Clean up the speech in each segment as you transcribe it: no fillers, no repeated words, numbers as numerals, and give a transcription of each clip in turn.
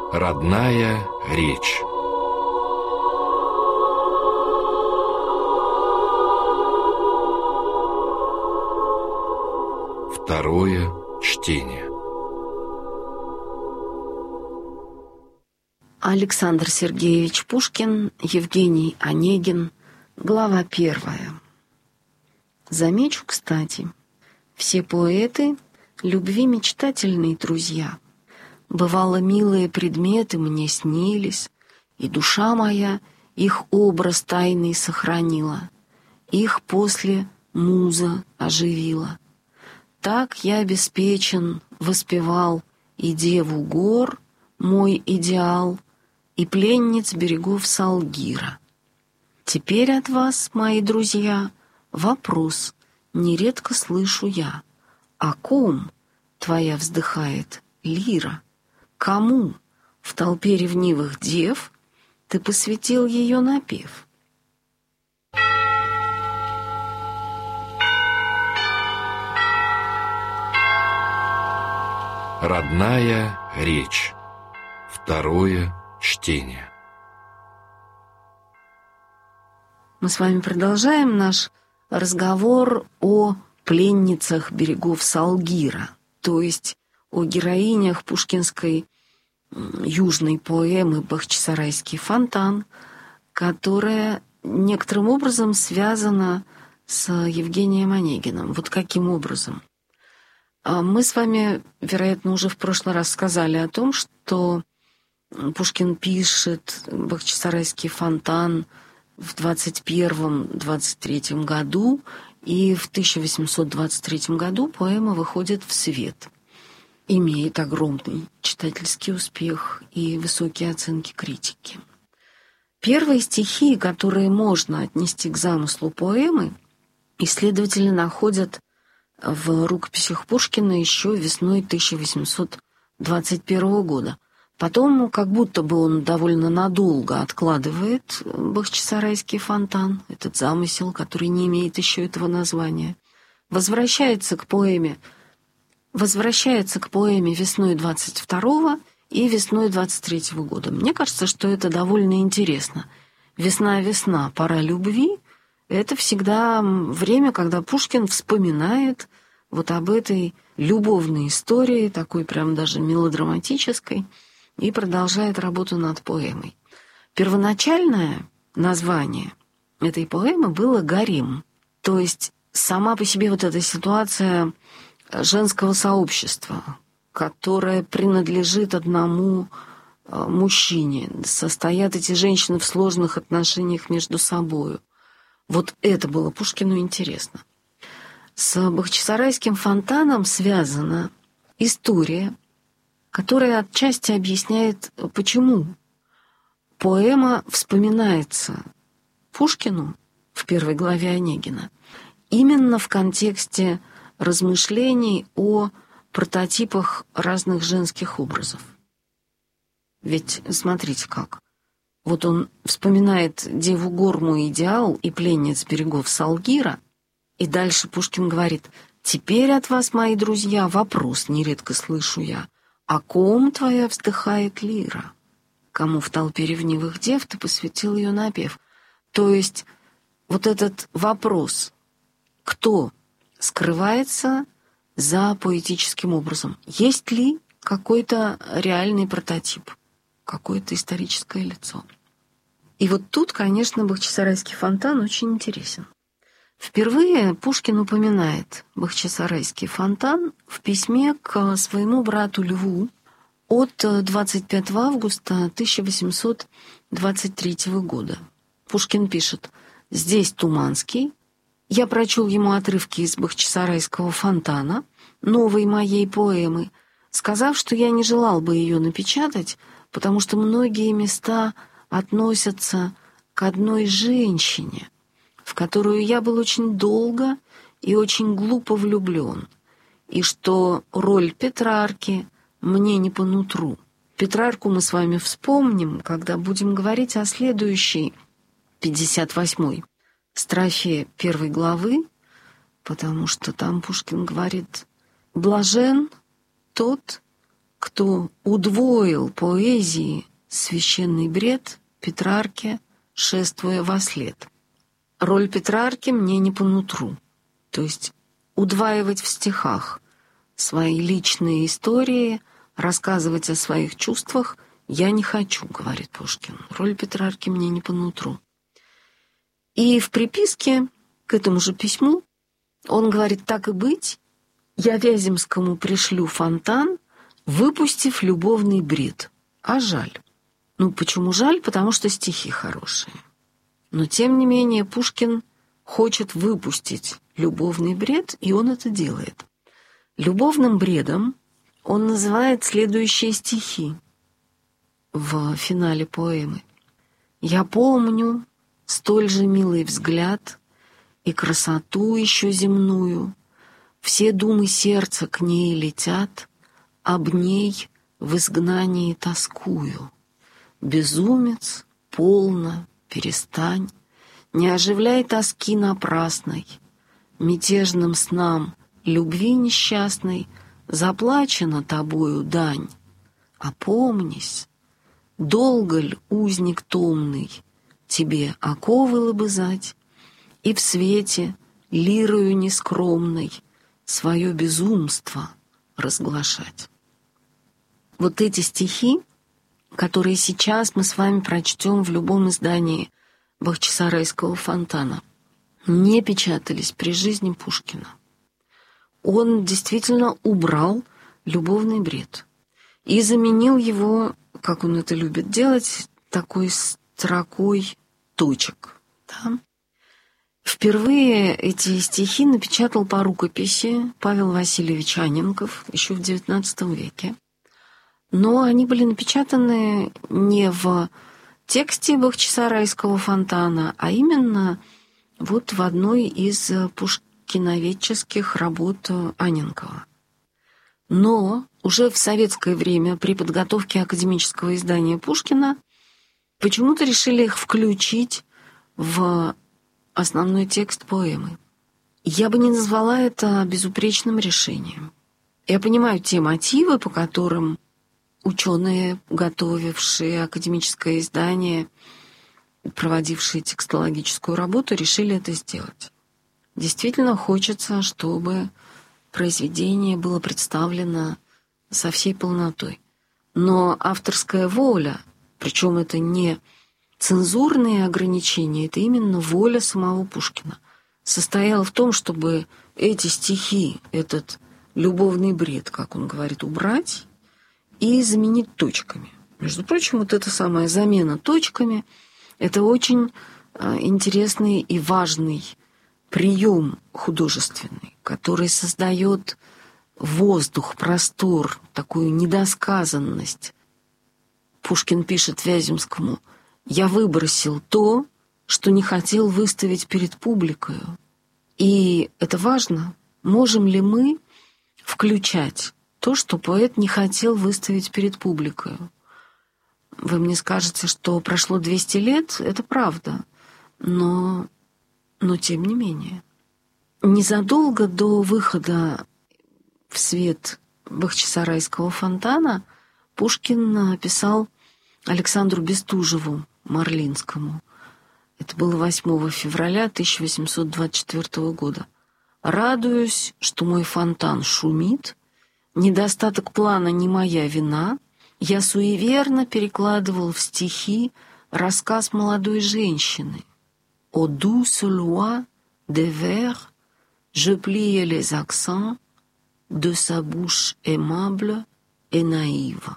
Родная речь. Второе чтение. Александр Сергеевич Пушкин, Евгений Онегин. Глава 1. Замечу, кстати, все поэты — любви мечтательные друзья. Бывало, милые предметы мне снились, и душа моя их образ тайный сохранила, их после муза оживила. Так я беспечен воспевал и деву гор, мой идеал, и пленниц берегов Салгира. Теперь от вас, мои друзья, вопрос нередко слышу я. О ком твоя вздыхает лира? Кому в толпе ревнивых дев ты посвятил ее напев? Родная речь. Второе чтение. Мы с вами продолжаем наш разговор о пленницах берегов Салгира, то есть о героинях пушкинской южной поэмы «Бахчисарайский фонтан», которая некоторым образом связана с Евгением Онегиным. Вот каким образом? Мы с вами, вероятно, уже в прошлый раз сказали о том, что Пушкин пишет «Бахчисарайский фонтан» в 21-23 году, и в 1823 году поэма выходит в свет. Имеет огромный читательский успех и высокие оценки критики. Первые стихи, которые можно отнести к замыслу поэмы, исследователи находят в рукописях Пушкина еще весной 1821 года. Потом, как будто бы он довольно надолго откладывает «Бахчисарайский фонтан», этот замысел, который не имеет еще этого названия, возвращается к поэме весной 22 и весной 23 года. Мне кажется, что это довольно интересно. Весна, пора любви — это всегда время, когда Пушкин вспоминает вот об этой любовной истории, такой прям даже мелодраматической, и продолжает работу над поэмой. Первоначальное название этой поэмы было «Гарем», то есть сама по себе вот эта ситуация женского сообщества, которое принадлежит одному мужчине. Состоят эти женщины в сложных отношениях между собою. Вот это было Пушкину интересно. С Бахчисарайским фонтаном связана история, которая отчасти объясняет, почему поэма вспоминается Пушкину в первой главе Онегина именно в контексте размышлений о прототипах разных женских образов. Ведь смотрите как. Вот он вспоминает деву гор, мой идеал, и пленниц берегов Салгира, и дальше Пушкин говорит: «Теперь от вас, мои друзья, вопрос нередко слышу я. О ком твоя вздыхает лира? Кому в толпе ревнивых дев ты посвятил ее напев?» То есть вот этот вопрос, кто скрывается за поэтическим образом? Есть ли какой-то реальный прототип, какое-то историческое лицо? И вот тут, конечно, Бахчисарайский фонтан очень интересен. Впервые Пушкин упоминает Бахчисарайский фонтан в письме к своему брату Льву от 25 августа 1823 года. Пушкин пишет: «Здесь Туманский. Я прочел ему отрывки из Бахчисарайского фонтана, новой моей поэмы, сказав, что я не желал бы ее напечатать, потому что многие места относятся к одной женщине, в которую я был очень долго и очень глупо влюблен, и что роль Петрарки мне не по нутру». Петрарку мы с вами вспомним, когда будем говорить о следующей, 58-й строфе первой главы, потому что там Пушкин говорит: «Блажен тот, кто удвоил поэзии священный бред Петрарке, шествуя вослед. Роль Петрарки мне не по нутру. То есть удваивать в стихах свои личные истории, рассказывать о своих чувствах я не хочу, говорит Пушкин. Роль Петрарки мне не по нутру. И в приписке к этому же письму он говорит: так и быть, я Вяземскому пришлю фонтан, выпустив любовный бред. А жаль. Ну, почему жаль? Потому что стихи хорошие. Но, тем не менее, Пушкин хочет выпустить любовный бред, и он это делает. Любовным бредом он называет следующие стихи в финале поэмы. «Я помню столь же милый взгляд и красоту еще земную, все думы сердца к ней летят, об ней в изгнании тоскую. Безумец, полно, перестань, не оживляй тоски напрасной, мятежным снам любви несчастной заплачена тобою дань. Опомнись, долго ль, узник томный, тебе оковы лобызать и в свете лирою нескромной свое безумство разглашать». Вот эти стихи, которые сейчас мы с вами прочтем в любом издании Бахчисарайского фонтана, не печатались при жизни Пушкина. Он действительно убрал любовный бред и заменил его, как он это любит делать, такой строкой точек. Да? Впервые эти стихи напечатал по рукописи Павел Васильевич Анненков еще в XIX веке. Но они были напечатаны не в тексте Бахчисарайского фонтана, а именно вот в одной из пушкиноведческих работ Анненкова. Но уже в советское время при подготовке академического издания Пушкина почему-то решили их включить в основной текст поэмы. Я бы не назвала это безупречным решением. Я понимаю те мотивы, по которым ученые, готовившие академическое издание, проводившие текстологическую работу, решили это сделать. Действительно хочется, чтобы произведение было представлено со всей полнотой. Но авторская воля, причем это не цензурные ограничения, это именно воля самого Пушкина, состояла в том, чтобы эти стихи, этот любовный бред, как он говорит, убрать и заменить точками. Между прочим, вот эта самая замена точками – это очень интересный и важный прием художественный, который создает воздух, простор, такую недосказанность. Пушкин пишет Вяземскому: «Я выбросил то, что не хотел выставить перед публикой». И это важно. Можем ли мы включать то, что поэт не хотел выставить перед публикой? Вы мне скажете, что прошло 200 лет, это правда, но тем не менее. Незадолго до выхода в свет Бахчисарайского фонтана Пушкин написал Александру Бестужеву, Марлинскому. Это было 8 февраля 1824 года. «Радуюсь, что мой фонтан шумит, недостаток плана не моя вина, я суеверно перекладывал в стихи рассказ молодой женщины. Au douce loi des vers, je pliais les accents de sa bouche aimable et naïve».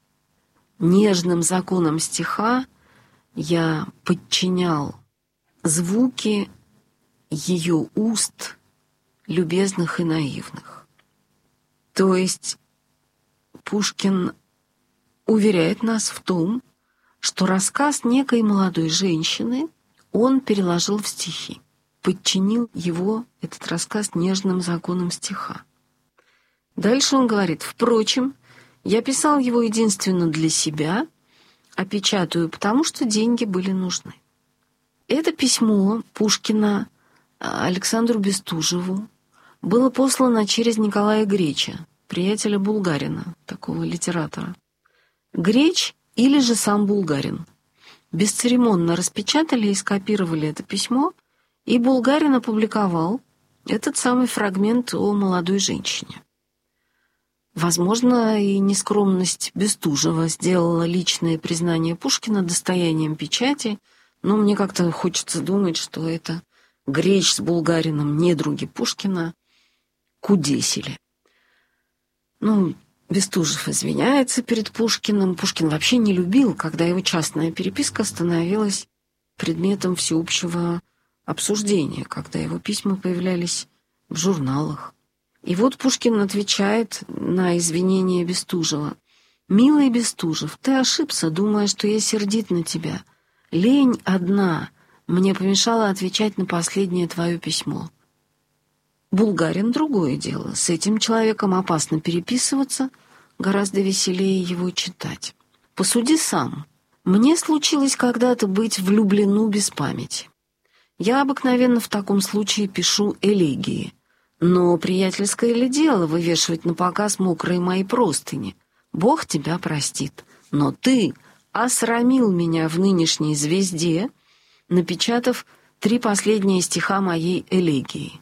Нежным законам стиха я подчинял звуки ее уст, любезных и наивных. То есть Пушкин уверяет нас в том, что рассказ некой молодой женщины он переложил в стихи, подчинил его, этот рассказ, нежным законам стиха. Дальше он говорит: «Впрочем, я писал его единственно для себя, а печатаю, потому что деньги были нужны». Это письмо Пушкина Александру Бестужеву было послано через Николая Греча, приятеля Булгарина, такого литератора. Греч или же сам Булгарин. Бесцеремонно распечатали и скопировали это письмо, и Булгарин опубликовал этот самый фрагмент о молодой женщине. Возможно, и нескромность Бестужева сделала личное признание Пушкина достоянием печати, но мне как-то хочется думать, что это Греч с Булгарином, недруги Пушкина, кудесили. Бестужев извиняется перед Пушкиным. Пушкин вообще не любил, когда его частная переписка становилась предметом всеобщего обсуждения, когда его письма появлялись в журналах. И вот Пушкин отвечает на извинения Бестужева. «Милый Бестужев, ты ошибся, думая, что я сердит на тебя. Лень одна мне помешала отвечать на последнее твое письмо». Булгарин — другое дело. С этим человеком опасно переписываться, гораздо веселее его читать. Посуди сам. Мне случилось когда-то быть влюблену без памяти. Я обыкновенно в таком случае пишу элегии. Но приятельское ли дело вывешивать на показ мокрые мои простыни? Бог тебя простит. Но ты осрамил меня в нынешней «Звезде», напечатав 3 последние стиха моей элегии.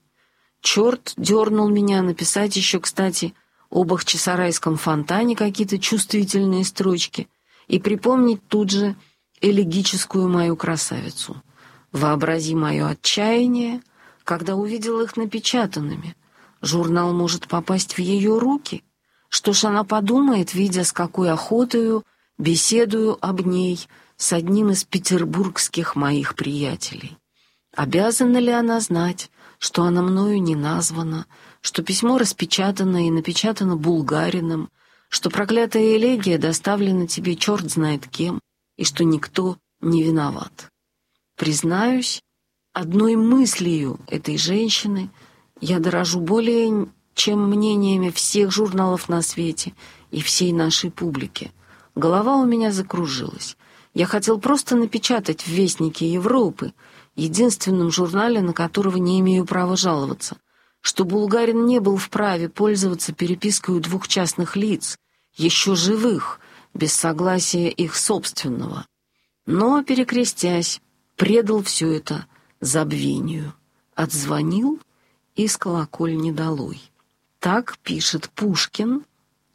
Черт дернул меня написать еще, кстати, об Бахчисарайском фонтане какие-то чувствительные строчки и припомнить тут же элегическую мою красавицу. Вообрази мое отчаяние, когда увидел их напечатанными. Журнал может попасть в ее руки. Что ж она подумает, видя, с какой охотою беседую об ней с одним из петербургских моих приятелей? Обязана ли она знать, что она мною не названа, что письмо распечатано и напечатано Булгариным, что проклятая элегия доставлена тебе черт знает кем, и что никто не виноват? Признаюсь, одной мыслью этой женщины я дорожу более, чем мнениями всех журналов на свете и всей нашей публики. Голова у меня закружилась. Я хотел просто напечатать в «Вестнике Европы», единственном журнале, на которого не имею права жаловаться, что Булгарин не был вправе пользоваться перепиской у 2 частных лиц, еще живых, без согласия их собственного. Но, перекрестясь, предал все это забвению, отзвонил и с колокольни долой. Так пишет Пушкин,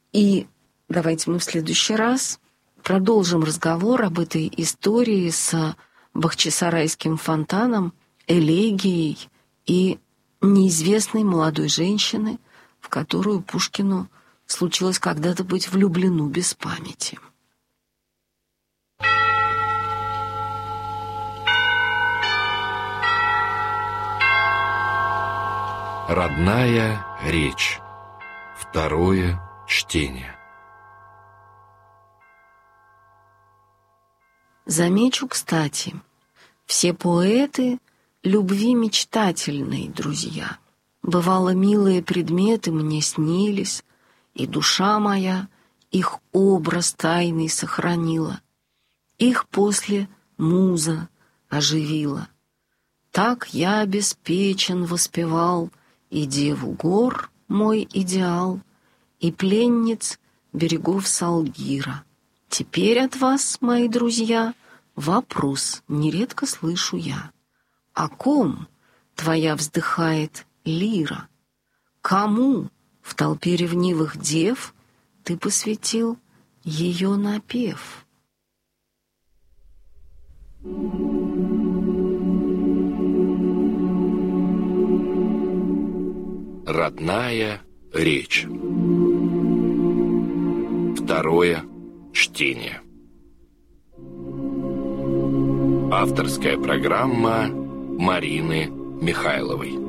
и давайте мы в следующий раз продолжим разговор об этой истории с Бахчисарайским фонтаном, элегией и неизвестной молодой женщины, в которую Пушкину случилось когда-то быть влюблену без памяти. Родная речь. Второе чтение. Замечу, кстати, все поэты любви мечтательные, друзья. Бывало, милые предметы мне снились, и душа моя их образ тайный сохранила. Их после муза оживила. Так я беспечен воспевал и деву гор мой идеал, и пленниц берегов Салгира. Теперь от вас, мои друзья, вопрос нередко слышу я. О ком твоя вздыхает лира? Кому в толпе ревнивых дев ты посвятил ее напев? Родная речь. Второе чтение. Авторская программа Марины Михайловой.